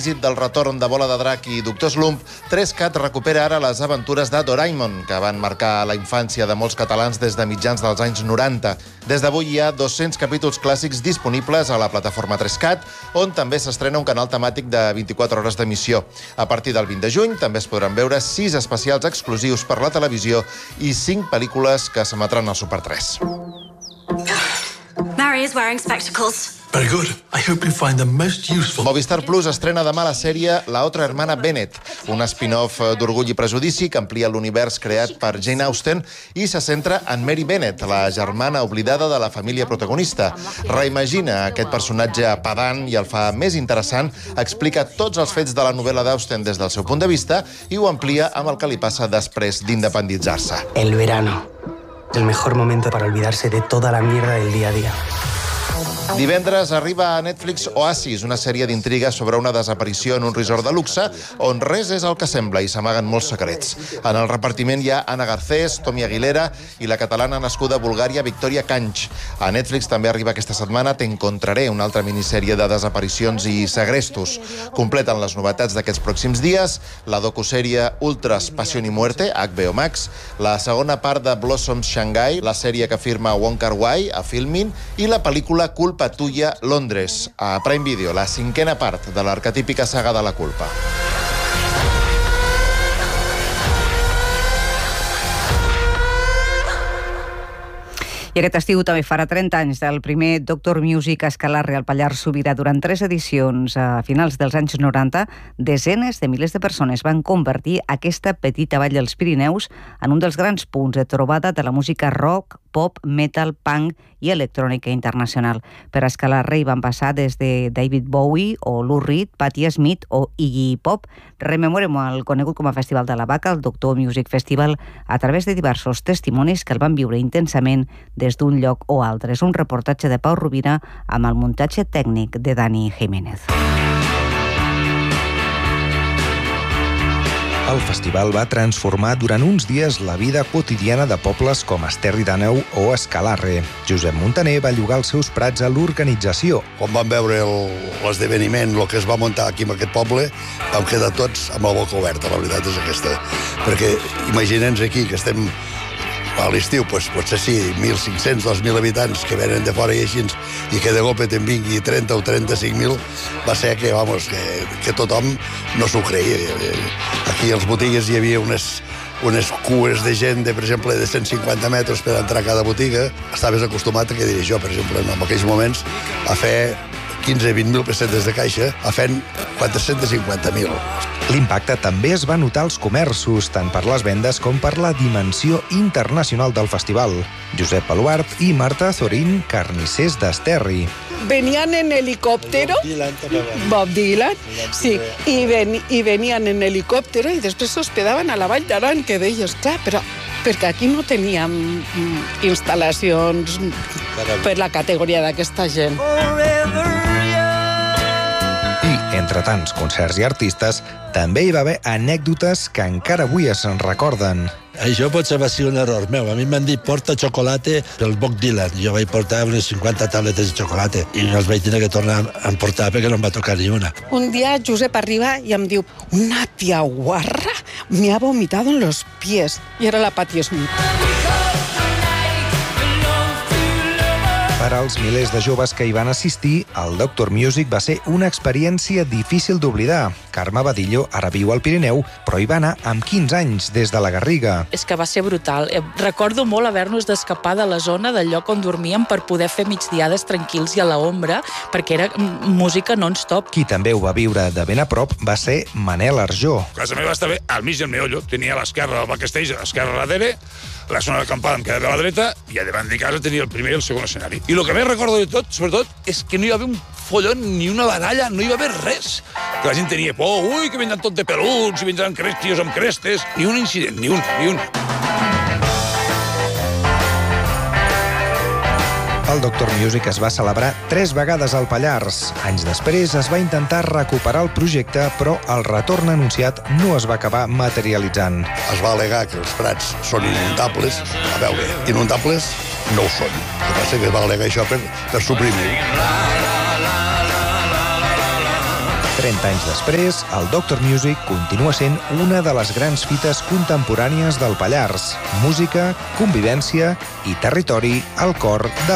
l'èxit del retorn de Bola de Drac i Doctor Slump, 3CAT recupera ara les aventures de Doraemon, que van marcar la infància de molts catalans des de mitjans dels anys 90. Des d'avui hi ha 200 capítols clàssics disponibles a la plataforma 3CAT, on també s'estrena un canal temàtic de 24 hores d'emissió. A partir del 20 de juny també es podran veure 6 especials exclusius per la televisió i 5 pel·lícules que s'emetran al Super 3. Mary is wearing spectacles. Very good. I hope you find them most useful. Movistar Plus estrena demà la sèrie La otra hermana Bennett, un spin-off d'Orgull i Prejudici que amplia l'univers creat per Jane Austen i se centra en Mary Bennett, la germana oblidada de la família protagonista. Reimagina aquest personatge pedant i el fa més interessant, explica tots els fets de la novel·la d'Austen des del seu punt de vista i ho amplia amb el que li passa després d'independitzar-se. El verano. El mejor momento para olvidarse de toda la mierda del día a día. Divendres arriba a Netflix Oasis, una sèrie d'intriga sobre una desaparició en un resort de luxe on res és el que sembla i s'amaguen molts secrets. En el repartiment hi ha Ana Garcés, Tommy Aguilera i la catalana nascuda a Bulgària, Victoria Canch. A Netflix també arriba aquesta setmana T'encontraré, una altra minissèrie de desaparicions i segrestos. Completen les novetats d'aquests pròxims dies la docusèrie Ultras, Pasión y Muerte, HBO Max, la segona part de Blossoms Shanghai, la sèrie que firma Wong Kar-wai a Filmin, i la pel·lícula Culpa Tuya, Londres, a Prime Video, la 5a part de l'arquetípica saga de la culpa. I aquest estiu també farà 30 anys del primer Doctor Music a Escalarre, al Pallars Sobirà. Durant 3 edicions, a finals dels anys 90, desenes de milers de persones van convertir aquesta petita vall dels Pirineus en un dels grans punts de trobada de la música rock, pop, metal, punk i electrònica internacional. Per Escalarre hi van passar des de David Bowie o Lou Reed, Patti Smith o Iggy Pop. Rememorem el conegut com a Festival de la Vaca, el Doctor Music Festival, a través de diversos testimonis que el van viure intensament des d'un lloc o altre. És un reportatge de Pau Rovira amb el muntatge tècnic de Dani Jiménez. El festival va transformar durant uns dies la vida quotidiana de pobles com Esterri d'Àneu o Escalarre. Josep Montaner va llogar els seus prats a l'organització. Quan vam veure l'esdeveniment, el que es va muntar aquí en aquest poble, vam quedar tots amb la boca oberta, la veritat és aquesta. Perquè imagina'ns aquí que estem a l'estiu, potser sí, 1.500, 2.000 habitants que venen de fora i així, i que de cop te'n vingui 30 o 35.000, va ser que, que tothom no s'ho creia. Aquí als botigues hi havia unes cues de gent, per exemple, de 150 metres per entrar a cada botiga. Estaves acostumat, que diria jo, per exemple, en aquells moments, a fer 15-20.000 pessetes de caixa, a fent 450.000. L'impacte també es va notar als comerços, tant per les vendes com per la dimensió internacional del festival. Josep Baluart i Marta Azorín, carnissers d'Esterri. Venían en helicóptero, Bob Dylan, sí, y venían en helicóptero y después se hospedaban a la Vall d'Aran, que d'ells, clar, però perquè aquí no teníem instal·lacions per la categoria d'aquesta gent. I, entre tants concerts i artistes, també hi va haver anècdotes que encara avui es recorden. Això potser va ser un error meu. A mi m'han dit porta xocolata pel Bob Dylan. Jo vaig portar unes 50 tabletes de xocolata i els vaig tenir que tornar a emportar perquè no em va tocar ni una. Un dia Josep arriba i em diu una tia guarra me ha vomitado en los pies. I era la Patti Smith. Per als milers de joves que hi van assistir, el Doctor Music va ser una experiència difícil d'oblidar. Carme Badillo ara viu al Pirineu, però hi va anar amb 15 anys, des de la Garriga. És que va ser brutal. Recordo molt haver-nos d'escapar de la zona del lloc on dormíem per poder fer migdiades tranquils i a l'ombra, perquè era música non-stop. Qui també ho va viure de ben a prop va ser Manel Arjó. Casa meva estava al mig del meollo. Tenia a l'esquerra el backstage, a l'esquerra darrere, la zona d'acampada em quedava a la dreta i a davant de casa tenia el primer i el segon escenari. I el que més recordo de tot, sobretot, és que no hi va haver un follon ni una baralla, no hi va haver res. Que la gent tenia por, ui, que vindran tot de peluts, i vindran tios amb crestes. Ni un incident, ni un. El Doctor Music es va celebrar 3 vegades al Pallars. Anys després es va intentar recuperar el projecte, però el retorn anunciat no es va acabar materialitzant. Es va al·legar que els prats són inundables. A veure, inundables no ho són. El que passa que es va al·legar això per suprimir. 30 anys després, el Doctor Music continua sent una de les grans fites contemporànies del Pallars. Música, convivència i territori al cor de